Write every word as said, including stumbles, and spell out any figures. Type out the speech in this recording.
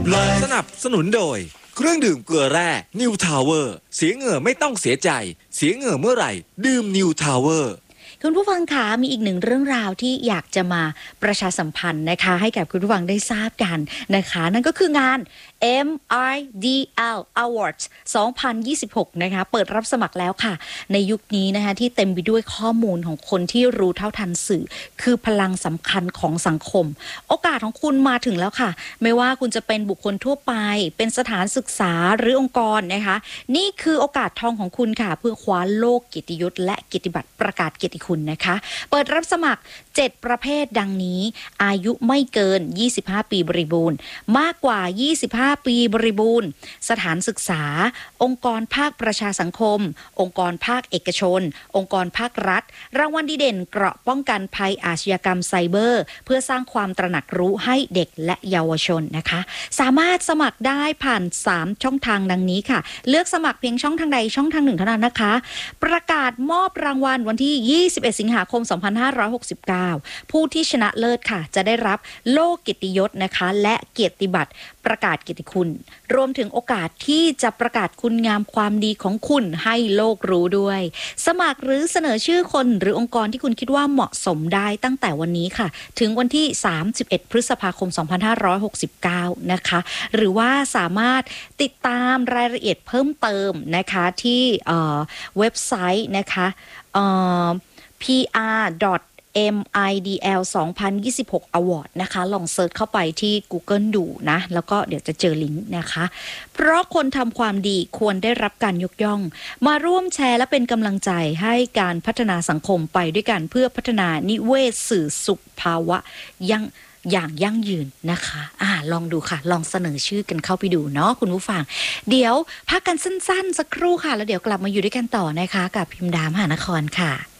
สนับสนุนโดยเครื่องดื่มเกลือแร่นิวทาวเวอร์เสียเหงื่อไม่ต้องเสียใจเสียเหงื่อเมื่อไหร่ดื่มนิวทาวเวอร์คุณผู้ฟังคะมีอีกหนึ่งเรื่องราวที่อยากจะมาประชาสัมพันธ์นะคะให้กับคุณผู้ฟังได้ทราบกันนะคะนั่นก็คืองาน เอ็ม ไอ ดี แอล Awards สองพันยี่สิบหกนะคะเปิดรับสมัครแล้วค่ะในยุคนี้นะคะที่เต็มไปด้วยข้อมูลของคนที่รู้เท่าทันสื่อคือพลังสำคัญของสังคมโอกาสของคุณมาถึงแล้วค่ะไม่ว่าคุณจะเป็นบุคคลทั่วไปเป็นสถานศึกษาหรือองค์กรนะคะนี่คือโอกาสทองของคุณค่ะเพื่อคว้าโลกเกียรติยศและเกียรติบัตรประกาศเกียรติคุณนะคะเปิดรับสมัครเจ็ดประเภทดังนี้อายุไม่เกินยี่สิบห้าปีบริบูรณ์มากกว่ายี่สิบห้าปีบริบูรณ์สถานศึกษาองค์กรภาคประชาสังคมองค์กรภาคเอกชนองค์กรภาครัฐรางวัลดีเด่นเกราะป้องกันภัยอาชญากรรมไซเบอร์เพื่อสร้างความตระหนักรู้ให้เด็กและเยาวชนนะคะสามารถสมัครได้ผ่านสามช่องทางดังนี้ค่ะเลือกสมัครเพียงช่องทางใดช่องทางหนึ่งเท่านั้นนะคะประกาศมอบรางวัลวันที่ยี่สิบเอ็ดสิงหาคมสองพันห้าร้อยหกสิบเก้าผู้ที่ชนะเลิศค่ะจะได้รับโล่เกียรติยศนะคะและเกียรติบัตรประกาศเกียรติคุณรวมถึงโอกาสที่จะประกาศคุณงามความดีของคุณให้โลกรู้ด้วยสมัครหรือเสนอชื่อคนหรือองค์กรที่คุณคิดว่าเหมาะสมได้ตั้งแต่วันนี้ค่ะถึงวันที่สามสิบเอ็ดพฤษภาคมสองพันห้าร้อยหกสิบเก้านะคะหรือว่าสามารถติดตามรายละเอียดเพิ่มเติมนะคะที่เอ่อเว็บไซต์นะคะเอ่อ พี อาร์ เอ็ม ไอ ดี แอล สองพันยี่สิบหก Award นะคะลองเซิร์ชเข้าไปที่ Google ดูนะแล้วก็เดี๋ยวจะเจอลิงก์นะคะเพราะคนทำความดีควรได้รับการยกย่องมาร่วมแชร์และเป็นกำลังใจให้การพัฒนาสังคมไปด้วยกันเพื่อพัฒนานิเวศสื่อสุขภาวะยังอย่างยั่งยืนนะคะอ่าลองดูค่ะลองเสนอชื่อกันเข้าไปดูเนาะคุณผู้ฟังเดี๋ยวพักกันสั้นๆสักครู่ค่ะแล้วเดี๋ยวกลับมาอยู่ด้วยกันต่อนะคะกับพิมพ์ดามหานครค่ะ